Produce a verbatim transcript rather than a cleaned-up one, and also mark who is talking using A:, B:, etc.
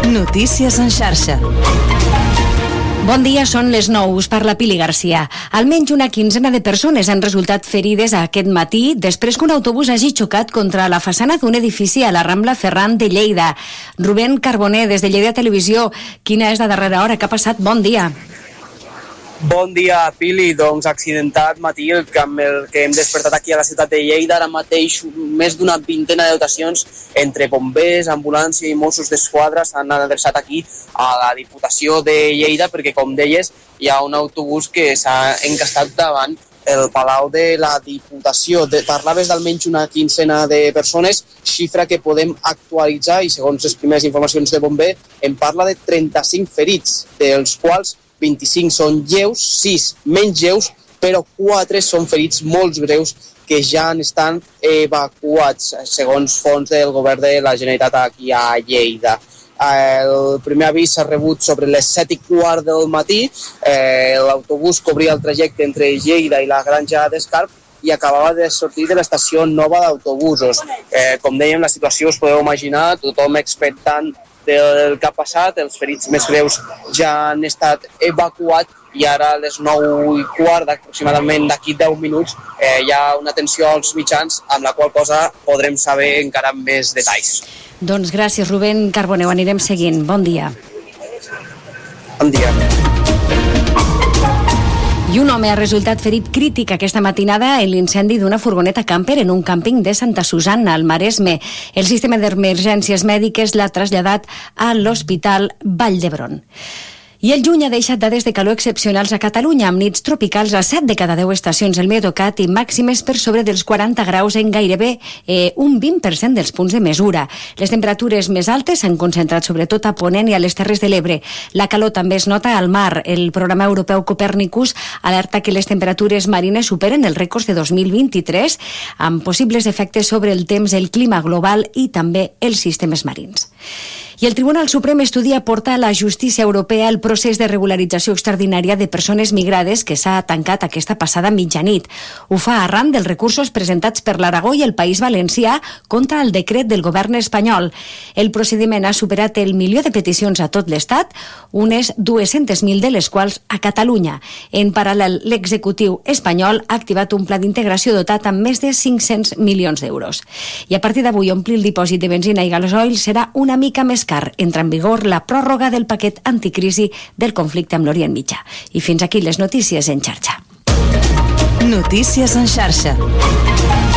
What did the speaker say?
A: Notícies en xarxa.
B: Bon dia, són les nou, us parla Pili Garcia. Almenys una quinzena de persones han resultat ferides aquest matí després que un autobús hagi xocat contra la façana d'un edifici a la Rambla Ferran de Lleida. Rubén Carboner, des de Lleida Televisió, quina és la darrera hora? Què ha passat? Bon dia.
C: Bon dia, Pili. Doncs accidentat matí el que, el que hem despertat aquí a la ciutat de Lleida. Ara mateix més d'una vintena de dotacions entre bombers, ambulància i Mossos d'Esquadra s'han adreçat aquí a la Diputació de Lleida perquè, com deies, hi ha un autobús que s'ha encastat davant el Palau de la Diputació. De, parlaves d'almenys una quinzena de persones, xifra que podem actualitzar i segons les primeres informacions de bomber en parla de trenta-cinc ferits, dels quals vint-i-cinc són lleus, sis menys lleus, però quatre són ferits molt greus que ja estan evacuats, segons fons del govern de la Generalitat aquí a Lleida. El primer avís s'ha rebut sobre les set i quart del matí. Eh, l'autobús cobria el trajecte entre Lleida i la Granja d'Escarp i acabava de sortir de l'estació nova d'autobusos. Eh, com dèiem, la situació us podeu imaginar, tothom expectant del que ha passat, els ferits més greus ja han estat evacuats i ara a les nou i quart, aproximadament d'aquí deu minuts, eh, hi ha una atenció als mitjans amb la qual cosa podrem saber encara més detalls.
B: Doncs gràcies, Rubén Carboner, ho anirem seguint. Bon dia.
C: Bon dia.
B: I un home ha resultat ferit crític aquesta matinada en l'incendi d'una furgoneta camper en un càmping de Santa Susanna, al Maresme. El sistema d'emergències mèdiques l'ha traslladat a l'Hospital Vall d'Hebron. I el juny ha deixat dades de calor excepcionals a Catalunya, amb nits tropicals a set de cada deu estacions del Medocat i màximes per sobre dels quaranta graus en gairebé eh, un vint per cent dels punts de mesura. Les temperatures més altes s'han concentrat sobretot a Ponent i a les Terres de l'Ebre. La calor també es nota al mar. El programa europeu Copernicus alerta que les temperatures marines superen els rècords de dos mil vint-i-tres, amb possibles efectes sobre el temps, el clima global i també els sistemes marins. I el Tribunal Suprem estudia portar a la justícia europea el procés de regularització extraordinària de persones migrades que s'ha tancat aquesta passada mitjanit. Ho fa arran dels recursos presentats per l'Aragó i el País Valencià contra el decret del govern espanyol. El procediment ha superat el milió de peticions a tot l'Estat, unes dues-centes mil de les quals a Catalunya. En paral·lel, l'executiu espanyol ha activat un pla d'integració dotat amb més de cinc-cents milions d'euros. I a partir d'avui omplir el dipòsit de benzina i gasoil serà una mica més car. Entra en vigor la pròrroga del paquet anticrisi del conflicte amb l'Orient Mitjà. I fins aquí les notícies en xarxa.
A: Notícies en xarxa.